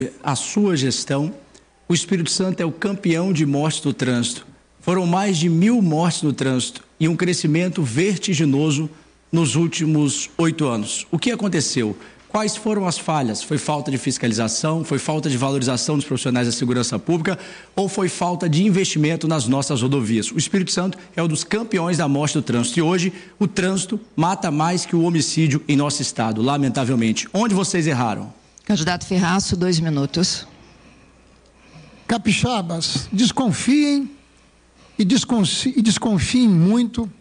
a sua gestão, o Espírito Santo é o campeão de mortes no trânsito. Foram mais de 1.000 mortes no trânsito e um crescimento vertiginoso nos últimos 8 anos. O que aconteceu? Quais foram as falhas? Foi falta de fiscalização? Foi falta de valorização dos profissionais da segurança pública? Ou foi falta de investimento nas nossas rodovias? O Espírito Santo é um dos campeões da morte do trânsito. E hoje, o trânsito mata mais que o homicídio em nosso estado, lamentavelmente. Onde vocês erraram? Candidato Ferraço, 2 minutos. Capixabas, desconfiem e desconfiem muito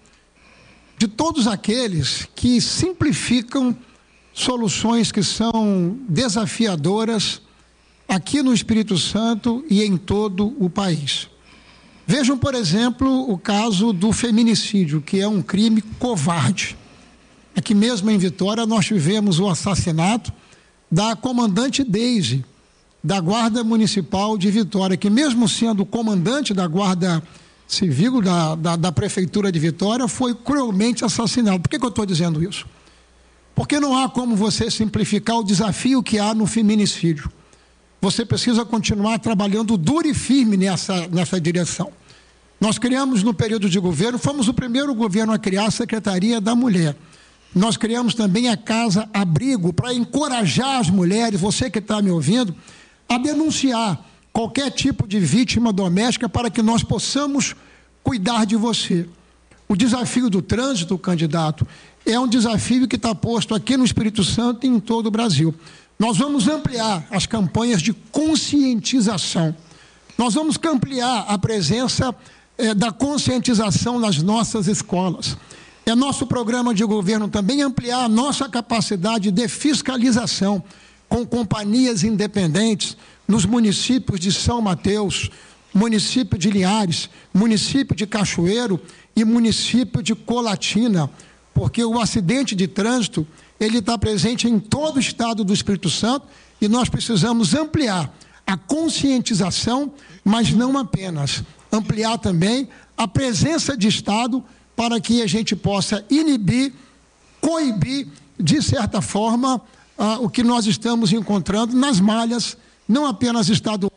de todos aqueles que simplificam soluções que são desafiadoras aqui no Espírito Santo e em todo o país. Vejam, por exemplo, o caso do feminicídio, que é um crime covarde. Aqui mesmo em Vitória nós tivemos o assassinato da comandante Deise, da Guarda Municipal de Vitória, que mesmo sendo comandante da Guarda Civil da Prefeitura de Vitória, foi cruelmente assassinado. Por que eu estou dizendo isso? Porque não há como você simplificar o desafio que há no feminicídio. Você precisa continuar trabalhando duro e firme nessa direção. Nós criamos no período de governo, fomos o primeiro governo a criar a Secretaria da Mulher. Nós criamos também a Casa Abrigo para encorajar as mulheres, você que está me ouvindo, a denunciar qualquer tipo de vítima doméstica para que nós possamos cuidar de você. O desafio do trânsito, candidato, é um desafio que está posto aqui no Espírito Santo e em todo o Brasil. Nós vamos ampliar as campanhas de conscientização. Nós vamos ampliar a presença da conscientização nas nossas escolas. É nosso programa de governo também ampliar a nossa capacidade de fiscalização com companhias independentes nos municípios de São Mateus, município de Linhares, município de Cachoeiro e município de Colatina, porque o acidente de trânsito, ele está presente em todo o estado do Espírito Santo e nós precisamos ampliar a conscientização, mas não apenas, ampliar também a presença de Estado para que a gente possa inibir, coibir, de certa forma, o que nós estamos encontrando nas malhas, não apenas estaduais.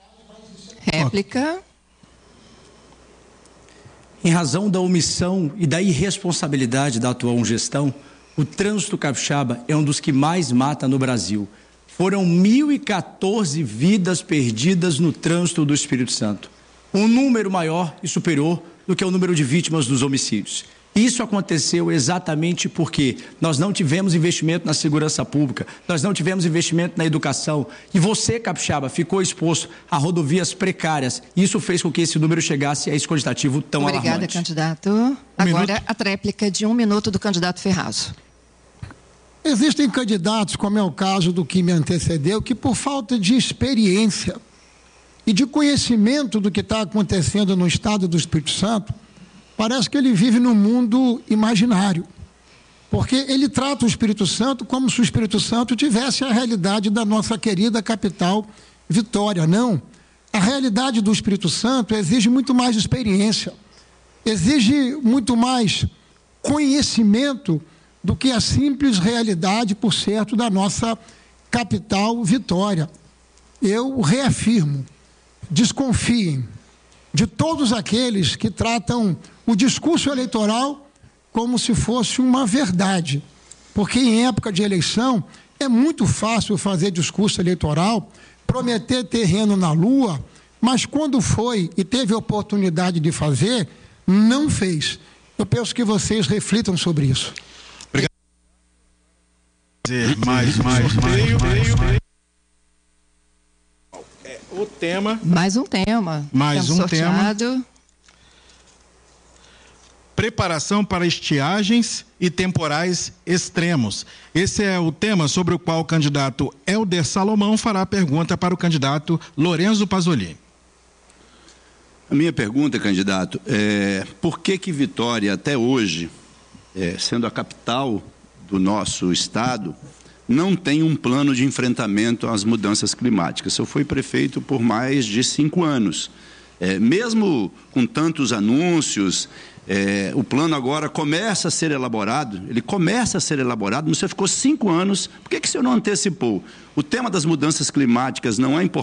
Réplica. Em razão da omissão e da irresponsabilidade da atual gestão, o trânsito capixaba é um dos que mais mata no Brasil. Foram 1.014 vidas perdidas no trânsito do Espírito Santo. Um número maior e superior do que o número de vítimas dos homicídios. Isso aconteceu exatamente porque nós não tivemos investimento na segurança pública, nós não tivemos investimento na educação e você, capixaba, ficou exposto a rodovias precárias. Isso fez com que esse número chegasse a esse quantitativo tão alarmante. Obrigada, candidato. Agora, a tréplica de 1 minuto do candidato Ferraço. Existem candidatos, como é o caso do que me antecedeu, que por falta de experiência e de conhecimento do que está acontecendo no estado do Espírito Santo, parece que ele vive num mundo imaginário, porque ele trata o Espírito Santo como se o Espírito Santo tivesse a realidade da nossa querida capital Vitória. Não, a realidade do Espírito Santo exige muito mais experiência, exige muito mais conhecimento do que a simples realidade, por certo, da nossa capital Vitória. Eu reafirmo, desconfiem de todos aqueles que tratam o discurso eleitoral como se fosse uma verdade, porque em época de eleição é muito fácil fazer discurso eleitoral, prometer terreno na lua, mas quando foi e teve a oportunidade de fazer, não fez. Eu peço que vocês reflitam sobre isso. Obrigado. O tema. Mais um tema. Mais um sorteado. tema. Preparação para estiagens e temporais extremos. Esse é o tema sobre o qual o candidato Helder Salomão fará a pergunta para o candidato Lorenzo Pasolini. A minha pergunta, candidato, é por que Vitória, até hoje, sendo a capital do nosso estado, não tem um plano de enfrentamento às mudanças climáticas? Eu fui prefeito por mais de 5 anos. Mesmo com tantos anúncios, o plano agora começa a ser elaborado, mas você ficou 5 anos, por que o senhor não antecipou? O tema das mudanças climáticas não é importante